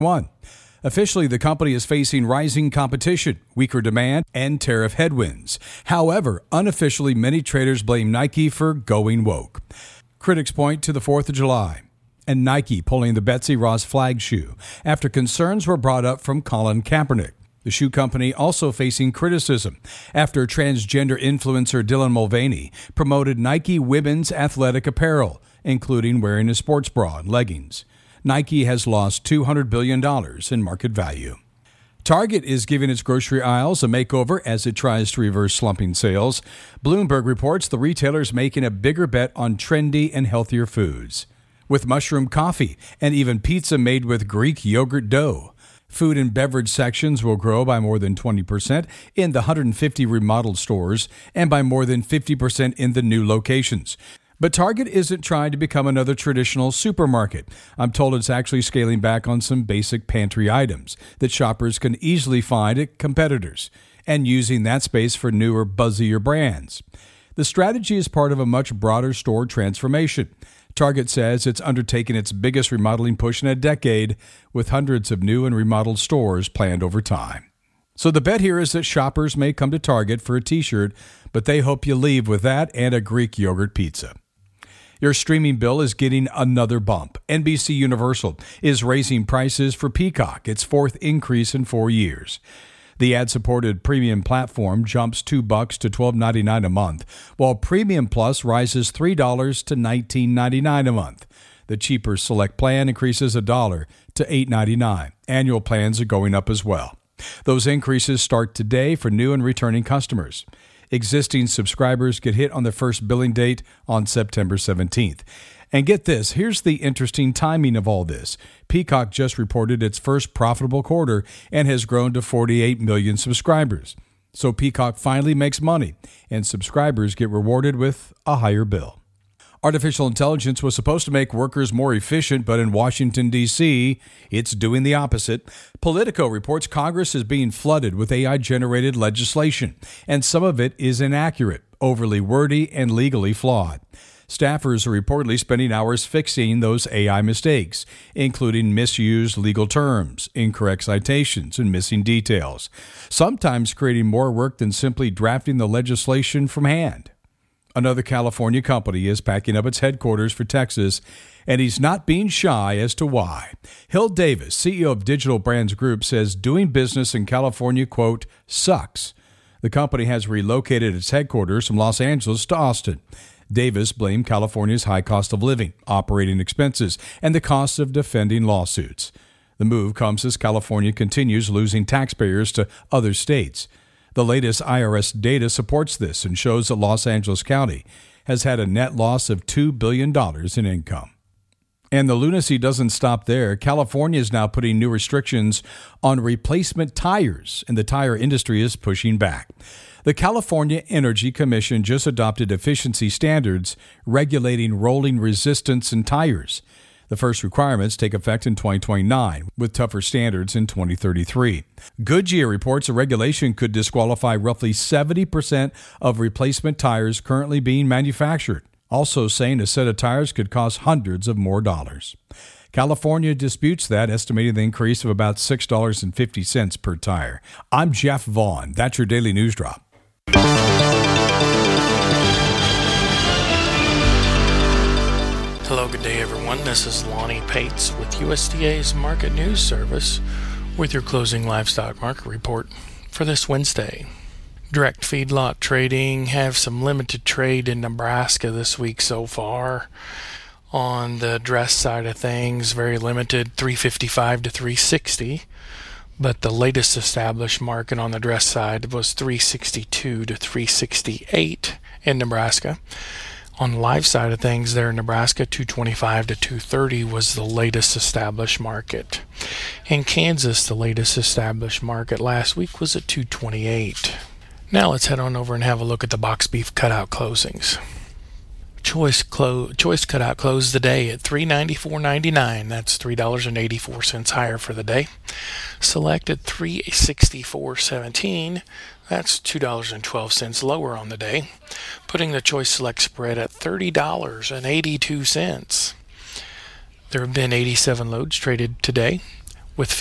One. Officially, the company is facing rising competition, weaker demand, and tariff headwinds. However, unofficially, many traders blame Nike for going woke. Critics point to the 4th of July and Nike pulling the Betsy Ross flag shoe after concerns were brought up from Colin Kaepernick. The shoe company also facing criticism after transgender influencer Dylan Mulvaney promoted Nike women's athletic apparel, including wearing a sports bra and leggings. Nike has lost $200 billion in market value. Target is giving its grocery aisles a makeover as it tries to reverse slumping sales. Bloomberg reports the retailer's making a bigger bet on trendy and healthier foods, with mushroom coffee and even pizza made with Greek yogurt dough. Food and beverage sections will grow by more than 20% in the 150 remodeled stores and by more than 50% in the new locations. But Target isn't trying to become another traditional supermarket. I'm told it's actually scaling back on some basic pantry items that shoppers can easily find at competitors and using that space for newer, buzzier brands. The strategy is part of a much broader store transformation. Target says it's undertaken its biggest remodeling push in a decade, with hundreds of new and remodeled stores planned over time. So the bet here is that shoppers may come to Target for a t-shirt, but they hope you leave with that and a Greek yogurt pizza. Your streaming bill is getting another bump. NBC Universal is raising prices for Peacock, its 4th increase in 4 years. The ad-supported premium platform jumps $2 to $12.99 a month, while Premium Plus rises $3 to $19.99 a month. The cheaper Select plan increases $1 to $8.99. Annual plans are going up as well. Those increases start today for new and returning customers. Existing subscribers get hit on the first billing date on September 17th. And get this, here's the interesting timing of all this. Peacock just reported its first profitable quarter and has grown to 48 million subscribers. So Peacock finally makes money, and subscribers get rewarded with a higher bill. Artificial intelligence was supposed to make workers more efficient, but in Washington, D.C., it's doing the opposite. Politico reports Congress is being flooded with AI-generated legislation, and some of it is inaccurate, overly wordy, and legally flawed. Staffers are reportedly spending hours fixing those AI mistakes, including misused legal terms, incorrect citations, and missing details, sometimes creating more work than simply drafting the legislation from hand. Another California company is packing up its headquarters for Texas, and he's not being shy as to why. Hill Davis, CEO of Digital Brands Group, says doing business in California, quote, sucks. The company has relocated its headquarters from Los Angeles to Austin. Davis blamed California's high cost of living, operating expenses, and the cost of defending lawsuits. The move comes as California continues losing taxpayers to other states. The latest IRS data supports this and shows that Los Angeles County has had a net loss of $2 billion in income. And the lunacy doesn't stop there. California is now putting new restrictions on replacement tires, and the tire industry is pushing back. The California Energy Commission just adopted efficiency standards regulating rolling resistance in tires. The first requirements take effect in 2029, with tougher standards in 2033. Goodyear reports a regulation could disqualify roughly 70% of replacement tires currently being manufactured, also saying a set of tires could cost hundreds of more dollars. California disputes that, estimating the increase of about $6.50 per tire. I'm Jeff Vaughn. That's your Daily News Drop. Hello, good day everyone. This is Lonnie Pates with USDA's Market News Service with your closing livestock market report for this Wednesday. Direct feedlot trading have some limited trade in Nebraska this week so far. On the dress side of things, very limited, 355 to 360. But the latest established market on the dress side was 362 to 368 in Nebraska. On the live side of things there in Nebraska, 225 to 230 was the latest established market. In Kansas, the latest established market last week was at 228. Now let's head on over and have a look at the box beef cutout closings. Choice cutout closed the day at $394.99. That's $3.84 higher for the day. Select at $364.17. That's $2.12 lower on the day, putting the Choice Select spread at $30.82. There have been 87 loads traded today.